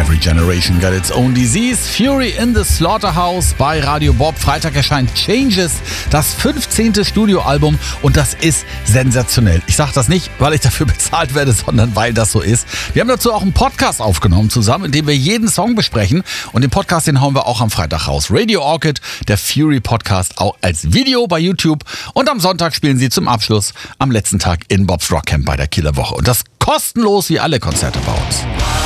Every Generation Got Its Own Disease. Fury in the Slaughterhouse bei Radio Bob. Freitag erscheint Changes, das 15. Studioalbum, und das ist sensationell. Ich sage das nicht, weil ich dafür bezahlt werde, sondern weil das so ist. Wir haben dazu auch einen Podcast aufgenommen zusammen, in dem wir jeden Song besprechen, und den Podcast, den hauen wir auch am Freitag raus. Radio Orchid, der Fury Podcast, auch als Video bei YouTube, und am Sonntag spielen sie zum Abschluss am letzten Tag in Bob's Rock Camp bei der Kieler Woche, und das kostenlos wie alle Konzerte bei uns.